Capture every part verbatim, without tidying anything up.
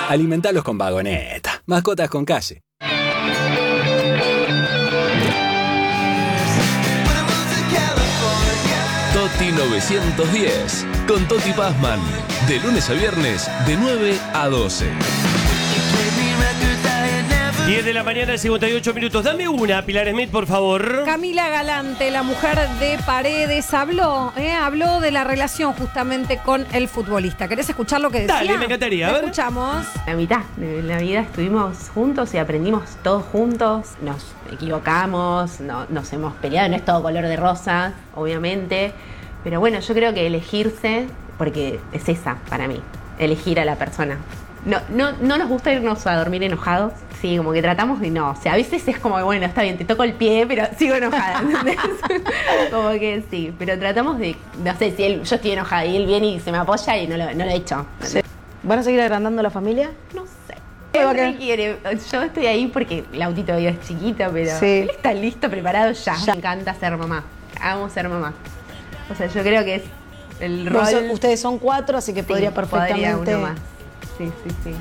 Alimentalos con Vagoneta. Mascotas con calle. Toti novecientos diez, con Toti Pazman, de lunes a viernes, de nueve a doce. diez de la mañana, cincuenta y ocho minutos. Dame una, Pilar Smith, por favor. Camila Galante, la mujer de Paredes, habló, eh, habló de la relación justamente con el futbolista. ¿Querés escuchar lo que decía? Dale, me encantaría, a ver. Escuchamos. La mitad de la vida estuvimos juntos y aprendimos todos juntos. Nos equivocamos, no, nos hemos peleado, no es todo color de rosa, obviamente. Pero bueno, yo creo que elegirse, porque es esa para mí, elegir a la persona. No, no, no nos gusta irnos a dormir enojados. Sí, como que tratamos de no. O sea, a veces es como, bueno, está bien, te toco el pie, pero sigo enojada, ¿entendés? Como que sí, pero tratamos de, no sé, si él, yo estoy enojada y él viene y se me apoya y no lo, no lo he hecho. Sí. ¿Van a seguir agrandando la familia? No sé. Él me quiere. Yo estoy ahí porque el autito de es chiquito, pero sí. Él está listo, preparado ya. ya. Me encanta ser mamá. Amo ser mamá. O sea, yo creo que es el rol... Son, ustedes son cuatro, así que sí, podría perfectamente... Podría uno más. Sí, sí, sí.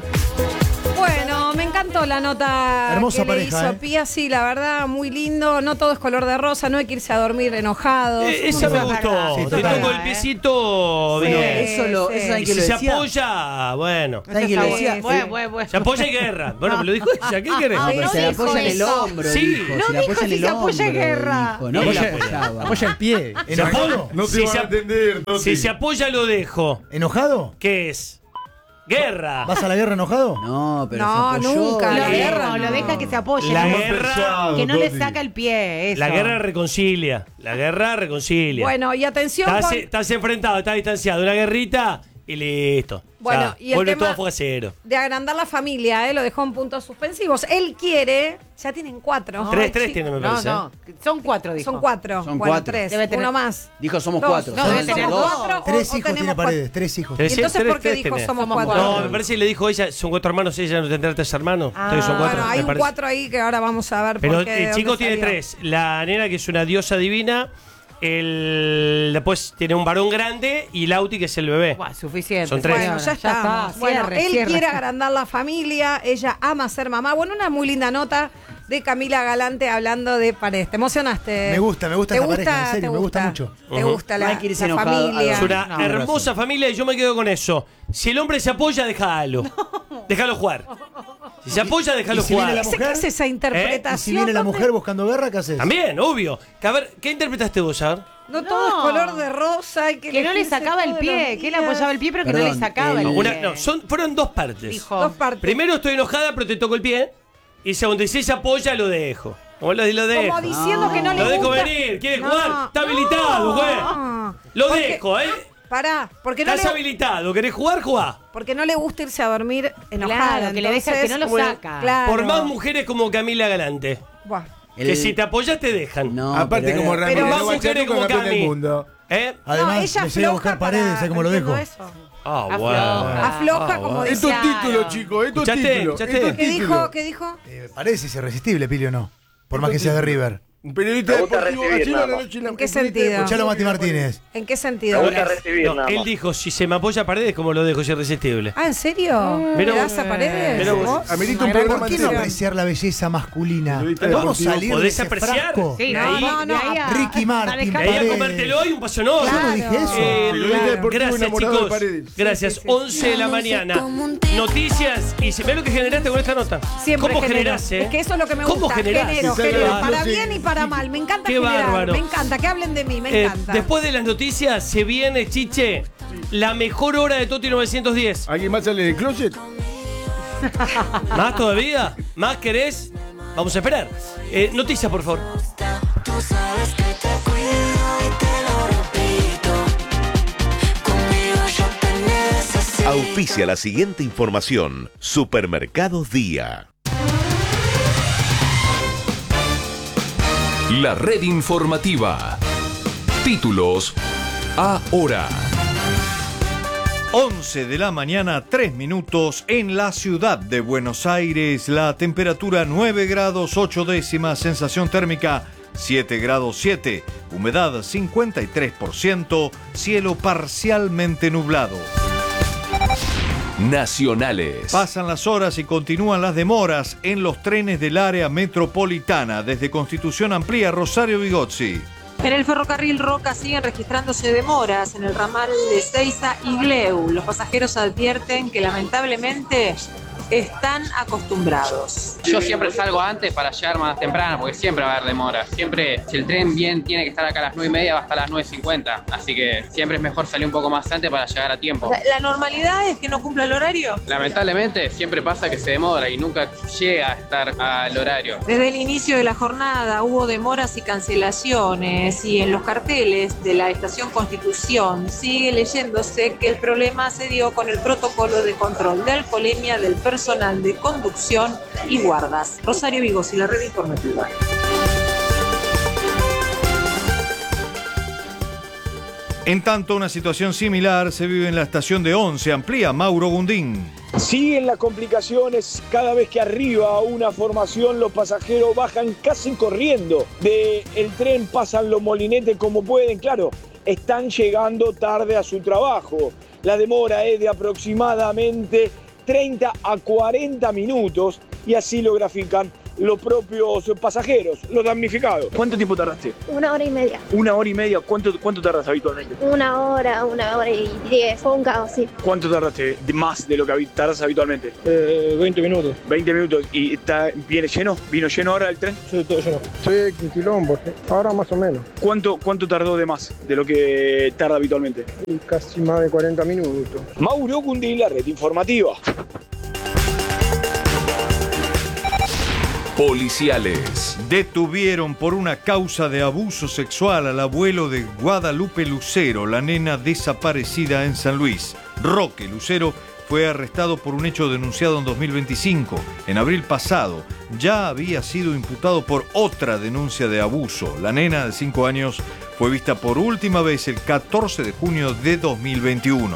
Bueno, me encantó la nota Hermosa que pareja, le hizo ¿eh? Pía, sí, la verdad, muy lindo. No todo es color de rosa, no hay que irse a dormir enojados. Eh, eso me gustó. Sí, Te total. toco el piecito. Sí, bien. Eso lo, sí. eso saben Y que si lo se decía. apoya, bueno. ¿Saben quién lo decía? Bueno, bueno, bueno. Se apoya y guerra. Bueno, me lo dijo ella. ¿Qué querés? No, pero no se la dijo apoya en el eso. hombro, Sí. dijo. No se la dijo apoya en si el se apoya hombro, guerra. dijo. No, No que la la apoya. apoyaba. Apoya el pie. Se apoya- ¿Enojado? No te si van se a ap- entender, Toti. Si se apoya, lo dejo. ¿Enojado? ¿Qué es? Guerra. ¿Vas a la guerra enojado? No, pero No, se apoyó. nunca. Lo La deja, guerra, no, lo no. deja que se apoye. La no, guerra. pesado, que no le Toti. saca el pie. Eso. La guerra reconcilia. La guerra reconcilia. Bueno, y atención Estás, con... estás enfrentado, estás distanciado. Una guerrita y listo. Bueno, Ya, y el vuelve tema todo a cero. de agrandar la familia, ¿eh? Lo dejó en puntos suspensivos. Él quiere, ya tienen cuatro. Tres, Ay, tres sí. tiene, me No, parece. no. Son cuatro, dijo. Son cuatro. Son bueno, cuatro. tres. Debe tener- Uno más. Dijo somos Dos. cuatro. No, Somos debe tener cuatro dos. o- Tres o hijos tenemos tiene cuatro. Paredes, tres hijos. Tres, Entonces, tres, ¿por qué tres dijo tenés. somos Somos cuatro? No, me parece que le dijo ella, son cuatro hermanos, ella no tendrá tres hermanos. Ah, Entonces son cuatro. Bueno, hay me un parece. cuatro ahí que ahora vamos a ver Pero por qué. de el chico dónde tiene salió. tres. La nena, que es una diosa divina. El, después tiene un varón grande y Lauti, que es el bebé. Buah, suficiente. Son tres. Bueno, ya está. Bueno, Cierre, él cierre. quiere agrandar la familia, ella ama ser mamá. Bueno, una muy linda nota de Camila Galante hablando de Paredes. ¿Te emocionaste? Me gusta, me gusta ¿Te esta pareja, en ¿Te serio, me gusta mucho. ¿Te Ujú. gusta No la, hay que irse la enojado a familia? Es una No, hermosa familia y yo me quedo con eso. Si el hombre se apoya, déjalo. Déjalo jugar. Si se apoya, déjalo y si viene jugar. la ¿Qué- ¿Qué mujer? es esa interpretación? ¿Y si viene la ¿Dónde- mujer buscando guerra, qué haces? También, obvio. Que, a ver, ¿qué interpretaste vos, a ver? No todo es color de rosa. Hay que Que no le elegirse sacaba el todos pie. los Que él días. apoyaba el pie, pero que no Perdón, le sacaba el- el Una- pie. no, son, fueron dos partes. Dijo. Dos partes. Primero, estoy enojada, pero te toco el pie. Y segundo, si se apoya, lo dejo. Como lo, lo dejo. Como diciendo que no le Lo dejo gusta. venir. ¿Quiere No, jugar? Está habilitado, no. güey. Lo Porque- dejo, ¿eh? Pará, porque no, Estás le, habilitado. ¿Querés jugar? Jugá. porque no le gusta irse a dormir enojada. Claro, que le deja, entonces, que no lo bueno, saca. Claro. Por más mujeres como Camila Galante. Buah. Que El- si te apoyas, te dejan. No, Aparte, pero como era- Ramiro más no va a mujeres ser nunca como campeón del Cami. mundo. ¿Eh? Además, no, ella me llega a afloja buscar para- Paredes, ¿sabes cómo lo entiendo dejo? eso. Ah, Afloja. bueno. Afloja, Ah, como bueno. dice. Estos títulos, chicos, estos ¿Escuchaste? títulos. ¿Escuchaste? estos ¿Qué dijo? títulos. ¿Qué dijo? Eh, Paredes es irresistible, Pilio, no. Por más que sea de River. Un periodista Me gusta deportivo recibir, gallego, nada la más. noche y la- ¿En qué el periodista sentido? deportivo Escuchalo, Mati que la Martínez. ¿En qué Me sentido? gusta recibir, No, nada él más. dijo, si se me apoya a Paredes, como lo dejo, es irresistible. Ah, ¿en serio? Mirá ¿Le vos. das a Paredes? Mirá vos. ¿Vos? Amerita un Una gran programa ¿Por qué no entero. apreciar la belleza masculina? Periodista ¿Podemos deportivo. salir de ¿Podés ese apreciar? frasco? Sí, No, de ahí- no, no. de ahí a- Ricky Martin, a dejar- De ahí a Paredes. comértelo hoy, un paso no. Yo no dije eso. Eh, Periodista deportivo gracias, enamorado de chicos. Paredes. Gracias. Sí, sí, sí. once de la mañana. Noticias. Y se ve lo que generaste con esta nota. Siempre ¿Cómo genero. generás, eh? Es que eso es lo que me ¿Cómo gusta. generás? Genero, Sí, genero. claro. Para Sí. bien y para mal. Me encanta Qué generar. bárbaro. Me encanta. Que hablen de mí. Me Eh, encanta. después de las noticias se viene, Chiche, la mejor hora de Toti novecientos diez. ¿Alguien más sale del closet? ¿Más todavía? ¿Más querés? Vamos a esperar. Eh, noticias, por favor. Tú sabes que te cuido y te lo repito. Conmigo yo te necesito. Auspicia la siguiente información. Supermercados Día. La red informativa. Títulos ahora. once de la mañana, tres minutos en la ciudad de Buenos Aires. La temperatura nueve grados ocho décimas, sensación térmica siete grados siete, humedad cincuenta y tres por ciento, cielo parcialmente nublado. nacionales. Pasan las horas y continúan las demoras en los trenes del área metropolitana. Desde Constitución Amplía, Rosario Vigozzi. En el ferrocarril Roca siguen registrándose demoras en el ramal de Seiza y Gleu. Los pasajeros advierten que lamentablemente están acostumbrados. Yo siempre salgo antes para llegar más temprano porque siempre va a haber demora. Siempre, si el tren bien tiene que estar acá a las nueve y media, va hasta las nueve cincuenta. Así que siempre es mejor salir un poco más antes para llegar a tiempo. ¿La, la normalidad es que no cumpla el horario? Lamentablemente siempre pasa que se demora y nunca llega a estar al horario. Desde el inicio de la jornada hubo demoras y cancelaciones y en los carteles de la estación Constitución sigue leyéndose que el problema se dio con el protocolo de control de alcoholemia del personal personal de conducción y guardas. Rosario Vigozzi, la red informativa. En tanto, una situación similar se vive en la estación de Once. Amplía Mauro Gundín. Siguen las complicaciones. Cada vez que arriba una formación, los pasajeros bajan casi corriendo del tren, pasan los molinetes como pueden. Claro, están llegando tarde a su trabajo. La demora es de aproximadamente treinta a cuarenta minutos y así lo grafican los propios pasajeros, los damnificados. ¿Cuánto tiempo tardaste? Una hora y media. Una hora y media. ¿Cuánto, cuánto tardas habitualmente? Una hora, una hora y diez. Fue un caos, sí. ¿Cuánto tardaste de más de lo que tardas habitualmente? Eh, veinte minutos. veinte minutos. ¿Y está, viene lleno? ¿Vino lleno ahora el tren? Sí, todo lleno. Sí, en quilombo. Ahora más o menos. ¿Cuánto, ¿Cuánto tardó de más de lo que tarda habitualmente? Y casi más de cuarenta minutos. Mauro Gundín, la red informativa. Policiales. Detuvieron por una causa de abuso sexual al abuelo de Guadalupe Lucero, la nena desaparecida en San Luis. Roque Lucero fue arrestado por un hecho denunciado en dos mil veinticinco. En abril pasado ya había sido imputado por otra denuncia de abuso. La nena de cinco años fue vista por última vez el catorce de junio de dos mil veintiuno.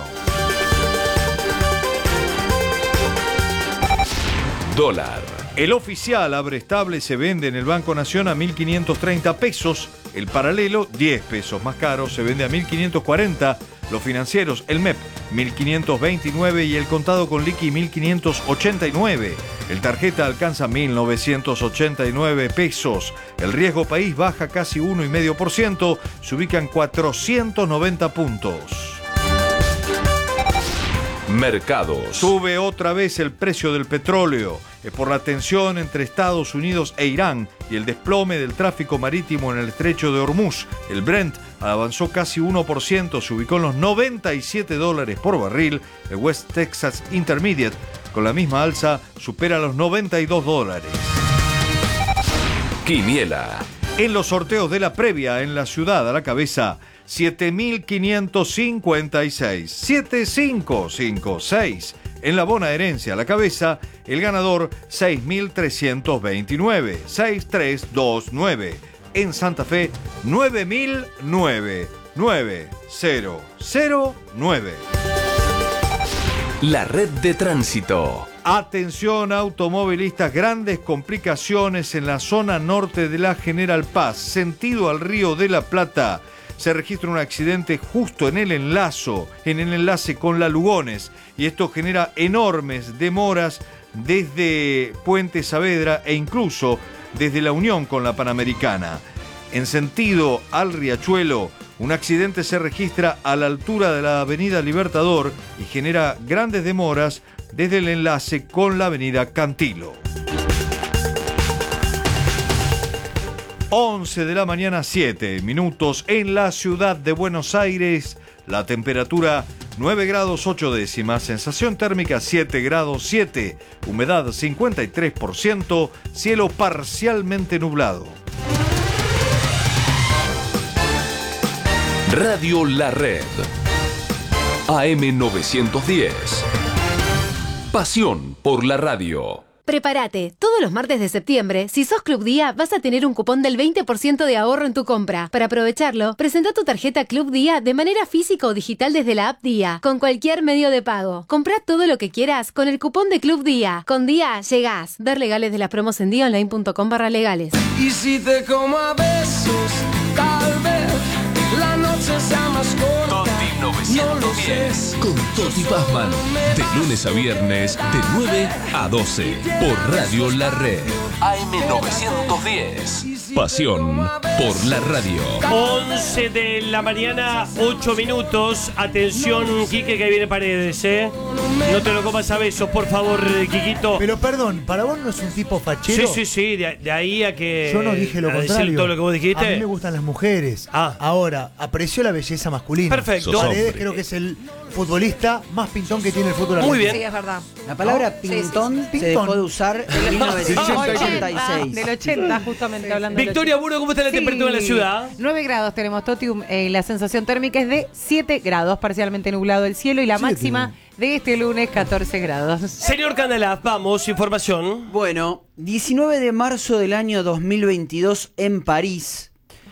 Dólar. El oficial abre estable se vende en el Banco Nación a mil quinientos treinta pesos. El paralelo, diez pesos más caro, se vende a mil quinientos cuarenta. Los financieros, el M E P, mil quinientos veintinueve y el contado con liqui, mil quinientos ochenta y nueve. El tarjeta alcanza mil novecientos ochenta y nueve pesos. El riesgo país baja casi uno coma cinco por ciento, se ubican cuatrocientos noventa puntos. Mercados. Sube otra vez el precio del petróleo. Es por la tensión entre Estados Unidos e Irán y el desplome del tráfico marítimo en el estrecho de Hormuz. El Brent avanzó casi uno por ciento, se ubicó en los noventa y siete dólares por barril. El West Texas Intermediate, con la misma alza, supera los noventa y dos dólares. Quiniela. En los sorteos de la previa en la ciudad, a la cabeza, siete mil quinientos cincuenta y seis. siete mil quinientos cincuenta y seis. En la bonaerense, a la cabeza, el ganador seis mil trescientos veintinueve. seis mil trescientos veintinueve. En Santa Fe, nueve mil nueve. nueve mil nueve. La red de tránsito. Atención automovilistas, grandes complicaciones en la zona norte de la General Paz, sentido al Río de la Plata. Se registra un accidente justo en el enlazo, en el enlace con la Lugones, y esto genera enormes demoras desde Puente Saavedra e incluso desde la unión con la Panamericana. En sentido al Riachuelo, un accidente se registra a la altura de la Avenida Libertador y genera grandes demoras desde el enlace con la Avenida Cantilo. once de la mañana, siete minutos en la ciudad de Buenos Aires. La temperatura nueve grados ocho décimas, sensación térmica siete grados siete, humedad cincuenta y tres por ciento, cielo parcialmente nublado. Radio La Red. A M novecientos diez. Pasión por la radio. Prepárate, todos los martes de septiembre, si sos Club Día, vas a tener un cupón del veinte por ciento de ahorro en tu compra. Para aprovecharlo, presenta tu tarjeta Club Día de manera física o digital desde la app Día, con cualquier medio de pago. Comprá todo lo que quieras con el cupón de Club Día. Con Día llegás. Ver legales de las promos en diaonline.com barra legales. Y si te como a besos, tal vez la noche sea más corta. Toti novecientos diez con Toti Pazman. De lunes a viernes, de nueve a doce. Por Radio La Red. A M novecientos diez. Pasión por la radio. once de la mañana, ocho minutos. Atención, Quique, que viene Paredes, ¿eh? No te lo comas a besos, por favor, Quiquito. Pero perdón, ¿para vos no es un tipo fachero? Sí, sí, sí, de, de ahí a que... Yo no dije lo a decir contrario. todo lo que vos dijiste. A mí me gustan las mujeres. Ah. Ahora, aprecio la belleza masculina. Perfecto. Paredes creo que es el futbolista más pintón que tiene el fútbol Muy argentino. bien. Sí, es verdad. La palabra ¿No? Sí, sí, pintón sí. se dejó de usar en mil novecientos ochenta y seis. Del ochenta, justamente hablando del Victoria Buro, ¿cómo está la Sí. temperatura en la ciudad? nueve grados tenemos, Toti. Eh, la sensación térmica es de siete grados, parcialmente nublado el cielo, y la Siete. máxima de este lunes, catorce grados. Señor Candelaz, vamos, información. Bueno, diecinueve de marzo del año dos mil veintidós en París.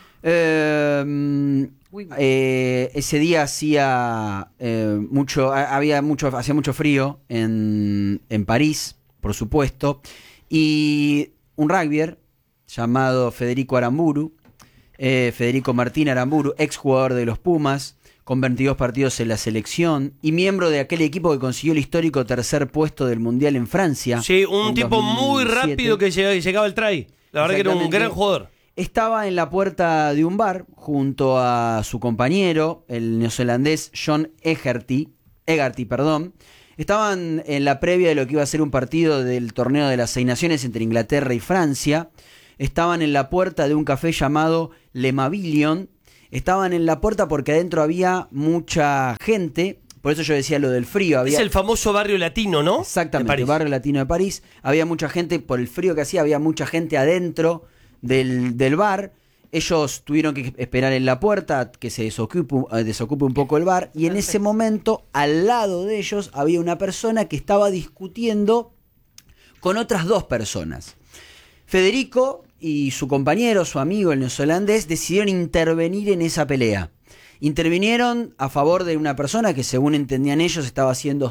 Eh, eh, ese día hacía eh, mucho, había mucho, hacía mucho frío en, en París, por supuesto, y un rugbyer llamado Federico Aramburu, eh, Federico Martín Aramburu, ex jugador de los Pumas, con veintidós partidos en la selección y miembro de aquel equipo que consiguió el histórico tercer puesto del Mundial en Francia. Sí, un en tipo muy dos mil siete. rápido que llegaba, llegaba el try. La verdad que era un Exactamente. gran jugador. Estaba en la puerta de un bar junto a su compañero, el neozelandés John Egarty, Egarty, perdón. Estaban en la previa de lo que iba a ser un partido del torneo de las Seis Naciones entre Inglaterra y Francia. Estaban en la puerta de un café llamado Le Mavillon. Estaban en la puerta porque adentro había mucha gente. Por eso yo decía lo del frío. Había... Es el famoso barrio latino, ¿no? Exactamente, De el París. barrio latino de París. Había mucha gente, por el frío que hacía, había mucha gente adentro del, del bar. Ellos tuvieron que esperar en la puerta que se desocupe, eh, desocupe un poco el bar. Y en ese momento, al lado de ellos, había una persona que estaba discutiendo con otras dos personas. Federico y su compañero, su amigo, el neozelandés, decidieron intervenir en esa pelea. Intervinieron a favor de una persona que, según entendían ellos, estaba siendo